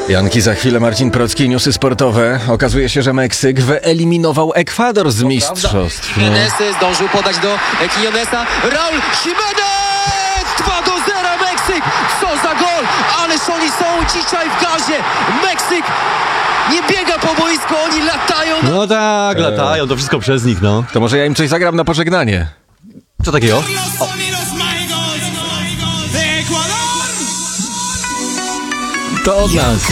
Janki, za chwilę Marcin Procki, newsy sportowe. Okazuje się, że Meksyk wyeliminował Ekwador z mistrzostw. Jimenez zdążył podać do Quinonesa. Raul Jimenez! 2-0 Meksyk! Co za gol! Ależ oni są dzisiaj w gazie! Meksyk nie biega po boisku, oni latają! No tak, latają, to wszystko przez nich, no. To może ja im coś zagram na pożegnanie. Co takiego? To od nas.